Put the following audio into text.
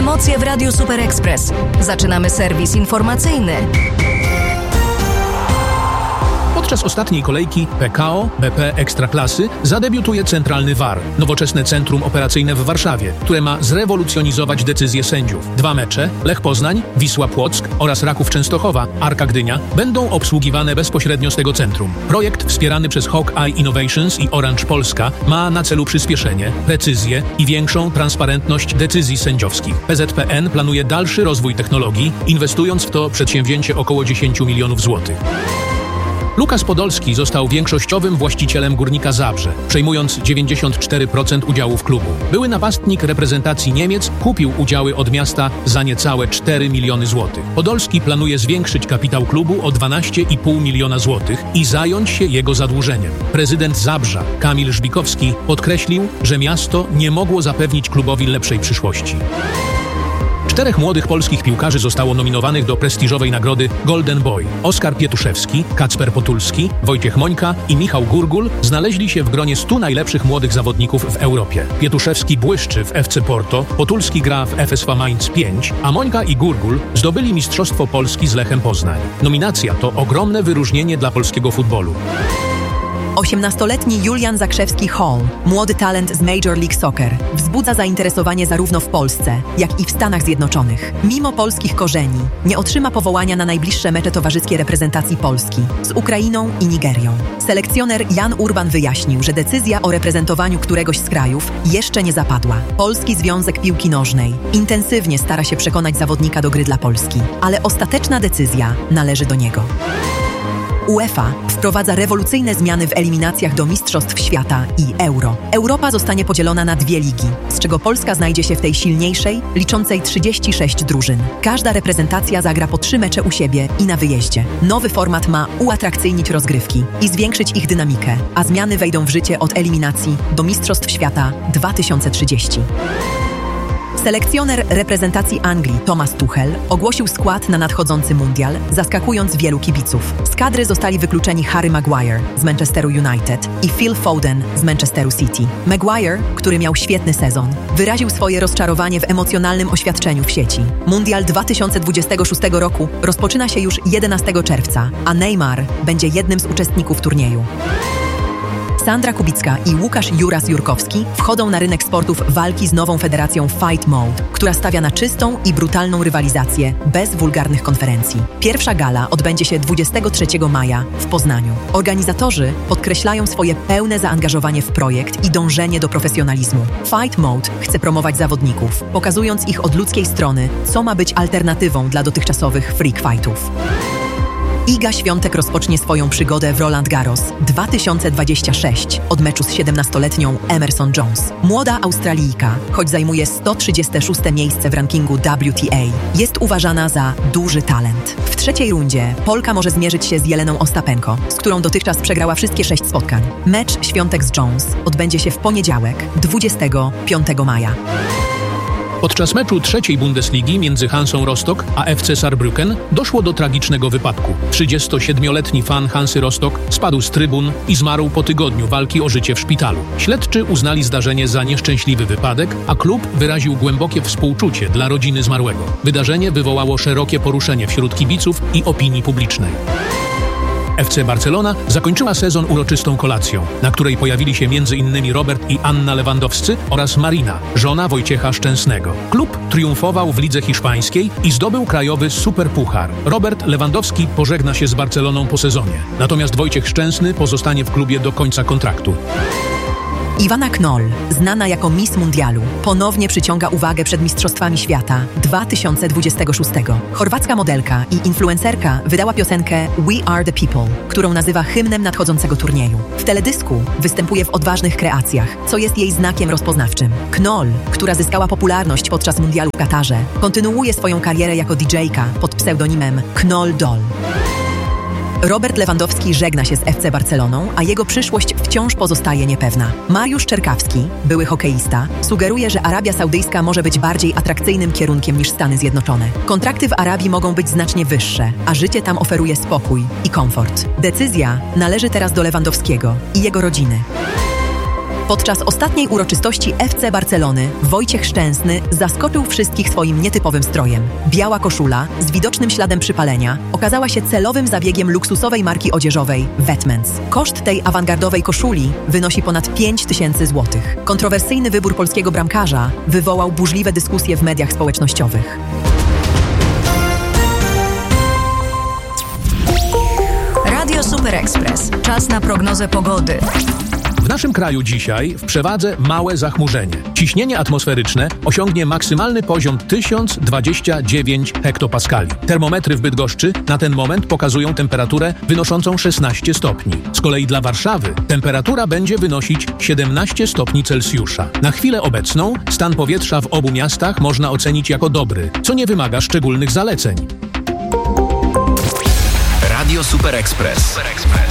Emocje w Radiu Super Express. Zaczynamy serwis informacyjny. Podczas ostatniej kolejki PKO BP Ekstraklasy zadebiutuje Centralny VAR, nowoczesne centrum operacyjne w Warszawie, które ma zrewolucjonizować decyzje sędziów. 2 mecze, Lech Poznań, Wisła Płock oraz Raków Częstochowa, Arka Gdynia, będą obsługiwane bezpośrednio z tego centrum. Projekt wspierany przez Hawkeye Innovations i Orange Polska ma na celu przyspieszenie, precyzję i większą transparentność decyzji sędziowskich. PZPN planuje dalszy rozwój technologii, inwestując w to przedsięwzięcie około 10 milionów złotych. Lukas Podolski został większościowym właścicielem Górnika Zabrze, przejmując 94% udziałów klubu. Były napastnik reprezentacji Niemiec kupił udziały od miasta za niecałe 4 miliony złotych. Podolski planuje zwiększyć kapitał klubu o 12,5 miliona złotych i zająć się jego zadłużeniem. Prezydent Zabrza, Kamil Żbikowski, podkreślił, że miasto nie mogło zapewnić klubowi lepszej przyszłości. 4 młodych polskich piłkarzy zostało nominowanych do prestiżowej nagrody Golden Boy. Oskar Pietuszewski, Kacper Potulski, Wojciech Mońka i Michał Gurgul znaleźli się w gronie 100 najlepszych młodych zawodników w Europie. Pietuszewski błyszczy w FC Porto, Potulski gra w FSV Mainz 5, a Mońka i Gurgul zdobyli Mistrzostwo Polski z Lechem Poznań. Nominacja to ogromne wyróżnienie dla polskiego futbolu. 18-letni Julian Zakrzewski-Hall, młody talent z Major League Soccer, wzbudza zainteresowanie zarówno w Polsce, jak i w Stanach Zjednoczonych. Mimo polskich korzeni, nie otrzyma powołania na najbliższe mecze towarzyskie reprezentacji Polski z Ukrainą i Nigerią. Selekcjoner Jan Urban wyjaśnił, że decyzja o reprezentowaniu któregoś z krajów jeszcze nie zapadła. Polski Związek Piłki Nożnej intensywnie stara się przekonać zawodnika do gry dla Polski, ale ostateczna decyzja należy do niego. UEFA wprowadza rewolucyjne zmiany w eliminacjach do Mistrzostw Świata i Euro. Europa zostanie podzielona na 2 ligi, z czego Polska znajdzie się w tej silniejszej, liczącej 36 drużyn. Każda reprezentacja zagra po 3 mecze u siebie i na wyjeździe. Nowy format ma uatrakcyjnić rozgrywki i zwiększyć ich dynamikę, a zmiany wejdą w życie od eliminacji do Mistrzostw Świata 2030. Selekcjoner reprezentacji Anglii Thomas Tuchel ogłosił skład na nadchodzący mundial, zaskakując wielu kibiców. Z kadry zostali wykluczeni Harry Maguire z Manchesteru United i Phil Foden z Manchesteru City. Maguire, który miał świetny sezon, wyraził swoje rozczarowanie w emocjonalnym oświadczeniu w sieci. Mundial 2026 roku rozpoczyna się już 11 czerwca, a Neymar będzie jednym z uczestników turnieju. Sandra Kubicka i Łukasz Juras-Jurkowski wchodzą na rynek sportów walki z nową federacją Fight Mode, która stawia na czystą i brutalną rywalizację bez wulgarnych konferencji. Pierwsza gala odbędzie się 23 maja w Poznaniu. Organizatorzy podkreślają swoje pełne zaangażowanie w projekt i dążenie do profesjonalizmu. Fight Mode chce promować zawodników, pokazując ich od ludzkiej strony, co ma być alternatywą dla dotychczasowych freak fightów. Iga Świątek rozpocznie swoją przygodę w Roland Garros 2026 od meczu z 17-letnią Emerson Jones. Młoda Australijka, choć zajmuje 136 miejsce w rankingu WTA, jest uważana za duży talent. W 3. rundzie Polka może zmierzyć się z Jeleną Ostapenko, z którą dotychczas przegrała wszystkie 6 spotkań. Mecz Świątek z Jones odbędzie się w poniedziałek, 25 maja. Podczas meczu 3. Bundesligi między Hansą Rostock a FC Saarbrücken doszło do tragicznego wypadku. 37-letni fan Hansy Rostock spadł z trybun i zmarł po tygodniu walki o życie w szpitalu. Śledczy uznali zdarzenie za nieszczęśliwy wypadek, a klub wyraził głębokie współczucie dla rodziny zmarłego. Wydarzenie wywołało szerokie poruszenie wśród kibiców i opinii publicznej. FC Barcelona zakończyła sezon uroczystą kolacją, na której pojawili się m.in. Robert i Anna Lewandowscy oraz Marina, żona Wojciecha Szczęsnego. Klub triumfował w lidze hiszpańskiej i zdobył krajowy superpuchar. Robert Lewandowski pożegna się z Barceloną po sezonie, natomiast Wojciech Szczęsny pozostanie w klubie do końca kontraktu. Iwana Knoll, znana jako Miss Mundialu, ponownie przyciąga uwagę przed Mistrzostwami Świata 2026. Chorwacka modelka i influencerka wydała piosenkę We Are The People, którą nazywa hymnem nadchodzącego turnieju. W teledysku występuje w odważnych kreacjach, co jest jej znakiem rozpoznawczym. Knoll, która zyskała popularność podczas Mundialu w Katarze, kontynuuje swoją karierę jako DJ-ka pod pseudonimem Knoll Doll. Robert Lewandowski żegna się z FC Barceloną, a jego przyszłość wciąż pozostaje niepewna. Mariusz Czerkawski, były hokeista, sugeruje, że Arabia Saudyjska może być bardziej atrakcyjnym kierunkiem niż Stany Zjednoczone. Kontrakty w Arabii mogą być znacznie wyższe, a życie tam oferuje spokój i komfort. Decyzja należy teraz do Lewandowskiego i jego rodziny. Podczas ostatniej uroczystości FC Barcelony Wojciech Szczęsny zaskoczył wszystkich swoim nietypowym strojem. Biała koszula z widocznym śladem przypalenia okazała się celowym zabiegiem luksusowej marki odzieżowej Vetments. Koszt tej awangardowej koszuli wynosi ponad 5000 zł. Kontrowersyjny wybór polskiego bramkarza wywołał burzliwe dyskusje w mediach społecznościowych. Radio Super Express. Czas na prognozę pogody. W naszym kraju dzisiaj w przewadze małe zachmurzenie. Ciśnienie atmosferyczne osiągnie maksymalny poziom 1029 hektopaskali. Termometry w Bydgoszczy na ten moment pokazują temperaturę wynoszącą 16 stopni. Z kolei dla Warszawy temperatura będzie wynosić 17 stopni Celsjusza. Na chwilę obecną stan powietrza w obu miastach można ocenić jako dobry, co nie wymaga szczególnych zaleceń. Radio Super Express.